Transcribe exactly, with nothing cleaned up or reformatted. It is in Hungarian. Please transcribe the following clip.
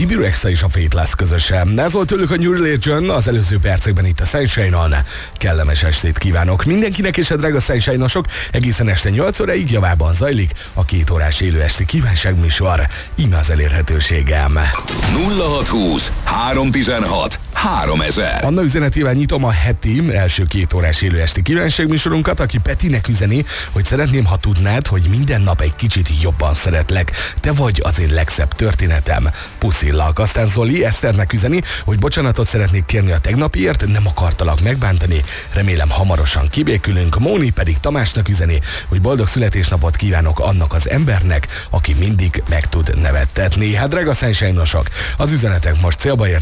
Bibi Rexha és a Faithless közösen. Ez volt tőlük a New Religion, az előző percekben itt a Sunshine-on. Kellemes estét kívánok mindenkinek, és a drága Sunshine-osok, egészen este nyolc óráig javában zajlik a két órás élő esti kívánságműsor. Íme az elérhetőségem. nulla hat húsz három tizenhat háromezer. Anna üzenetével nyitom a heti első két órás élő esti kívánságműsorunkat, aki Petinek üzeni, hogy szeretném, ha tudnád, hogy minden nap egy kicsit jobban szeretlek. Te vagy az én legszebb történetem. Puszillak. Aztán Zoli Eszternek üzeni, hogy bocsánatot szeretnék kérni a tegnapiért, nem akartalak megbántani. Remélem hamarosan kibékülünk. Móni pedig Tamásnak üzeni, hogy boldog születésnapot kívánok annak az embernek, aki mindig meg tud nevettetni. Hát drága Sunshine-osok, az üzenetek most célba ért.